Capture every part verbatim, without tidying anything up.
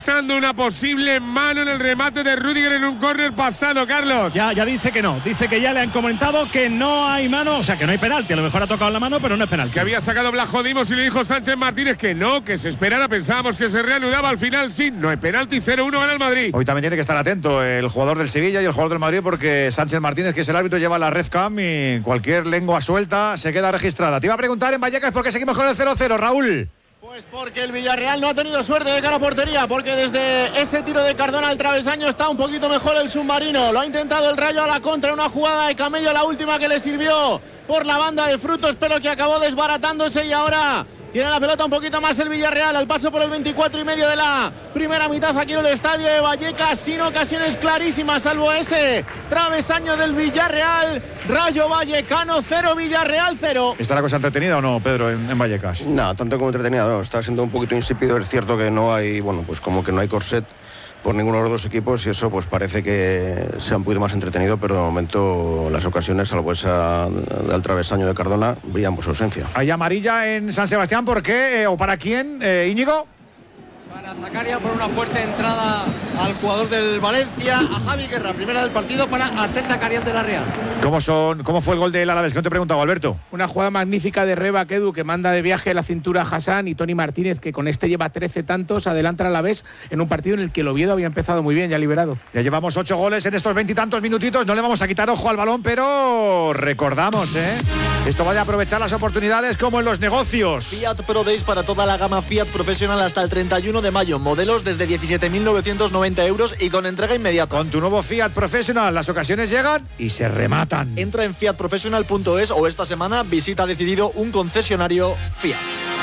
Pasando una posible mano en el remate de Rüdiger en un córner pasado, Carlos. Ya, ya dice que no, dice que ya le han comentado que no hay mano, o sea que no hay penalti, a lo mejor ha tocado la mano, pero no es penalti. Que había sacado Blajodimos y le dijo Sánchez Martínez que no, que se esperara, pensábamos que se reanudaba, al final sí, no hay penalti, cero uno gana el Madrid. Hoy también tiene que estar atento el jugador del Sevilla y el jugador del Madrid porque Sánchez Martínez, que es el árbitro, lleva la red cam y cualquier lengua suelta se queda registrada. Te iba a preguntar en Vallecas por qué seguimos con el cero cero, Raúl. Pues porque el Villarreal no ha tenido suerte de cara a portería, porque desde ese tiro de Cardona al travesaño está un poquito mejor el submarino. Lo ha intentado el Rayo a la contra, una jugada de Camello, la última que le sirvió por la banda de Frutos, pero que acabó desbaratándose y ahora tiene la pelota un poquito más el Villarreal al paso por el veinticuatro y medio de la primera mitad aquí en el estadio de Vallecas, sin ocasiones clarísimas, salvo ese travesaño del Villarreal. Rayo Vallecano cero, Villarreal cero. ¿Está la cosa entretenida o no, Pedro, en, en Vallecas? No, tanto como entretenida, no, está siendo un poquito insípido. Es cierto que no hay, bueno, pues como que no hay corset por ninguno de los dos equipos y eso pues parece que sea un poquito más entretenido, pero de momento las ocasiones, salvo esa del travesaño de Cardona, brillan por su ausencia. Hay amarilla en San Sebastián, ¿por qué? Eh, ¿O para quién, eh, Íñigo? Para Zakaria por una fuerte entrada al jugador del Valencia, a Javi Guerra, primera del partido para Arsène Zakarian de la Real. ¿Cómo son, cómo fue el gol del Alavés? Que no te he preguntado, Alberto. Una jugada magnífica de Reba Kedu, que manda de viaje la cintura a Hassan, y Tony Martínez, que con este lleva trece tantos, adelanta al Alavés en un partido en el que el Oviedo había empezado muy bien, ya liberado. Ya llevamos ocho goles en estos veintitantos minutitos, no le vamos a quitar ojo al balón, pero recordamos, ¿eh? Esto vaya a aprovechar las oportunidades como en los negocios. Fiat Pro Days para toda la gama Fiat Professional hasta el treinta y uno de mayo. Modelos desde diecisiete mil novecientos noventa euros y con entrega inmediata. Con tu nuevo Fiat Professional, las ocasiones llegan y se rematan. Entra en fiat professional punto es o esta semana visita decidido un concesionario Fiat.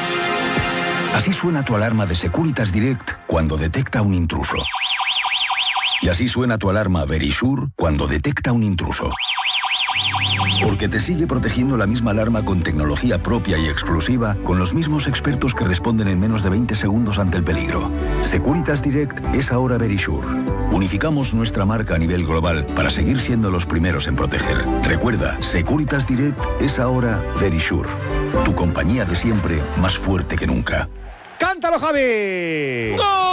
Así suena tu alarma de Securitas Direct cuando detecta un intruso. Y así suena tu alarma Verisure cuando detecta un intruso. Porque te sigue protegiendo la misma alarma con tecnología propia y exclusiva, con los mismos expertos que responden en menos de veinte segundos ante el peligro. Securitas Direct es ahora Verisure. Unificamos nuestra marca a nivel global para seguir siendo los primeros en proteger. Recuerda, Securitas Direct es ahora Verisure. Tu compañía de siempre, más fuerte que nunca. ¡Cántalo, Javi!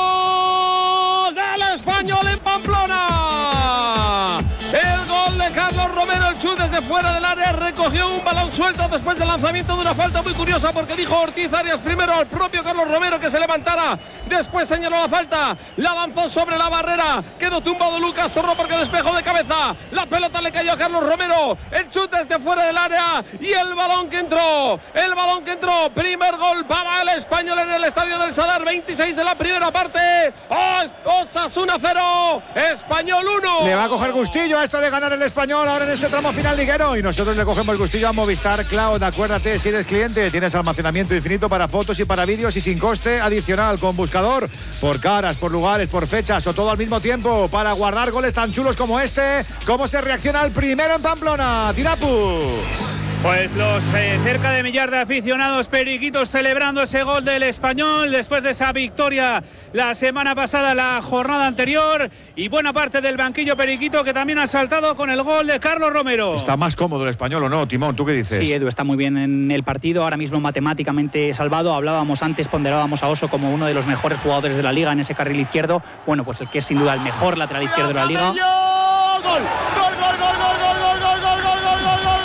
¡Gol del Español en Pamplona! El gol de Carlos Romero, el chute desde fuera del área, recogió un balón suelto después del lanzamiento de una falta muy curiosa, porque dijo Ortiz Arias primero al propio Carlos Romero que se levantara, después señaló la falta, la lanzó sobre la barrera, quedó tumbado Lucas Torró porque despejó de cabeza, la pelota le cayó a Carlos Romero, el chute desde fuera del área y el balón que entró, el balón que entró, primer gol para el Español en el estadio del Sadar, veintiséis de la primera parte, Osasuna cero, Español uno. Le va a coger gustillo a esto de ganar el Español ahora en este tramo final liguero y nosotros le cogemos el gustillo a Movistar Cloud. Acuérdate, si eres cliente tienes almacenamiento infinito para fotos y para vídeos y sin coste adicional, con buscador por caras, por lugares, por fechas o todo al mismo tiempo para guardar goles tan chulos como este. ¿Cómo se reacciona al primero en Pamplona? Tirapu. Pues los eh, cerca de millar de aficionados periquitos celebrando ese gol del Español después de esa victoria la semana pasada, la jornada anterior, y buena parte del banquillo periquito que también ha saltado con el gol de Carlos Romero. ¿Está más cómodo el Español o no, Timón? ¿Tú qué dices? Sí, Edu, está muy bien en el partido, ahora mismo matemáticamente salvado. Hablábamos antes, ponderábamos a Oso como uno de los mejores jugadores de la liga en ese carril izquierdo. Bueno, pues el que es sin duda el mejor lateral izquierdo de la liga. ¡Gol! ¡Gol, gol, gol, gol, gol, gol, gol, gol, gol, gol, gol, gol, gol!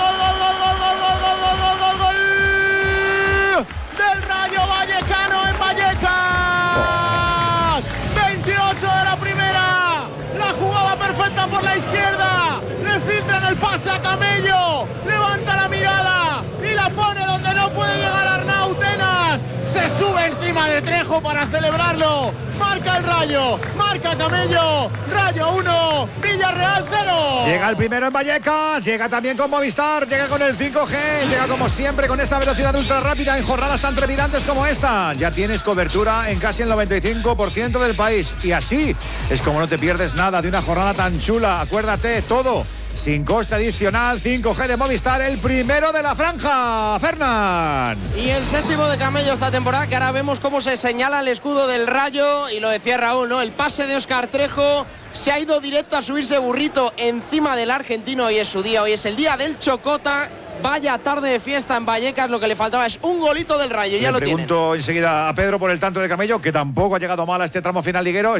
Del Rayo Vallecano en Vallecas. veintiocho de la primera. La jugada perfecta por la izquierda. Le filtran el pase a Camello. Levanta la mirada y la pone donde no puede llegar Arnau Tenas. Se sube encima de Trejo para celebrarlo. Marca el Rayo, marca Camello. Rayo uno, Villarreal cero. Llega el primero en Vallecas, llega también con Movistar, llega con el cinco G, llega como siempre con esa velocidad ultra rápida en jornadas tan trepidantes como esta. Ya tienes cobertura en casi el noventa y cinco por ciento del país y así es como no te pierdes nada de una jornada tan chula. Acuérdate, todo sin coste adicional, cinco G de Movistar, el primero de la franja, Fernán. Y el séptimo de Camello esta temporada, que ahora vemos cómo se señala el escudo del Rayo, y lo decía Raúl, ¿no? El pase de Óscar Trejo se ha ido directo a subirse Burrito encima del argentino. Hoy es su día, hoy es el día del Chocota, Vaya tarde de fiesta en Vallecas, lo que le faltaba es un golito del Rayo, ya Le lo tienen. pregunto enseguida a Pedro por el tanto de Camello, que tampoco ha llegado mal a este tramo final liguero.